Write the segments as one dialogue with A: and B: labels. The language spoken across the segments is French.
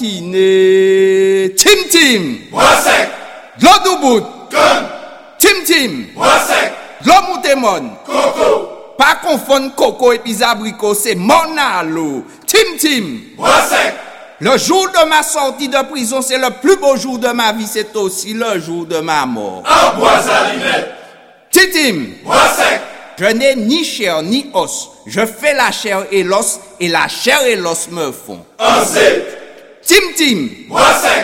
A: Tim Tim,
B: Boisec,
A: Glodoubout,
B: Gun,
A: Tim Tim,
B: Boisec,
A: Glomoutemon,
B: Coco,
A: pas confondre coco et puis abricot, c'est Monalo, Tim Tim.
B: Boisec,
A: Le jour de ma sortie de prison, c'est le plus beau jour de ma vie, c'est aussi le jour de ma mort.
B: en Boisalinette,
A: Tim,
B: Boisec,
A: je n'ai ni chair ni os, je fais la chair et l'os, et la chair et l'os me font.
B: en Zet,
A: Tim,
B: Boisec,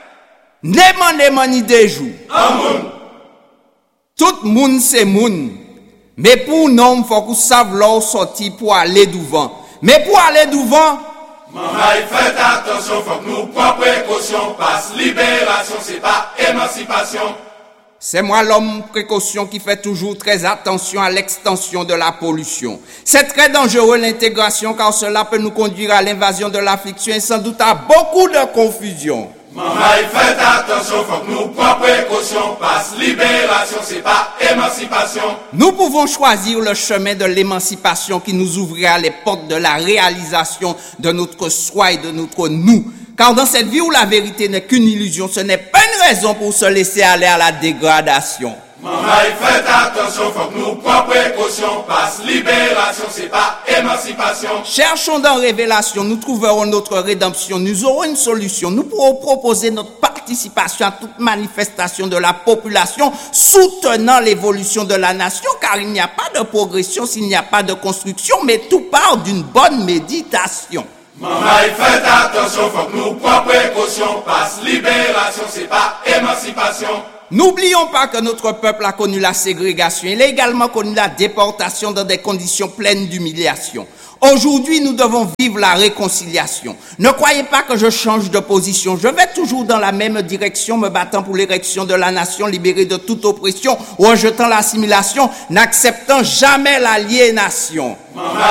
A: Néman ni des jours.
B: en Moun,
A: Tout moun c'est moun. Mais pour nous, faut qu'on sache l'or sorti pour aller devant. Mais pour aller devant,
B: Maman, faites attention, faut que nous prenions précaution, parce que libération, c'est pas émancipation.
A: c'est moi l'homme précaution qui fait toujours très attention à l'extension de la pollution. C'est très dangereux l'intégration car cela peut nous conduire à l'invasion de l'affliction et sans doute à beaucoup de confusion.
B: Maman, faites attention, faut que nous prenions précaution, parce que libération, c'est pas émancipation.
A: Nous pouvons choisir le chemin de l'émancipation qui nous ouvrira les portes de la réalisation de notre soi et de notre nous. Car dans cette vie où la vérité n'est qu'une illusion, ce n'est pas une raison pour se laisser aller à la dégradation.
B: Maman, faites attention, faut que nous prenions précaution, parce que libération, c'est pas émancipation.
A: Cherchons dans Révélation, nous trouverons notre rédemption, nous aurons une solution, nous pourrons proposer notre participation à toute manifestation de la population soutenant l'évolution de la nation, car il n'y a pas de progression s'il n'y a pas de construction, mais tout part d'une bonne méditation.
B: Maman, faites attention, faut que nous prenions précaution, parce que libération, c'est pas émancipation.
A: N'oublions pas que notre peuple a connu la ségrégation, il a également connu la déportation dans des conditions pleines d'humiliation. Aujourd'hui, nous devons vivre la réconciliation. Ne croyez pas que je change de position. Je vais toujours dans la même direction, me battant pour l'érection de la nation libérée de toute oppression, rejetant l'assimilation, n'acceptant jamais l'aliénation.
B: Maman,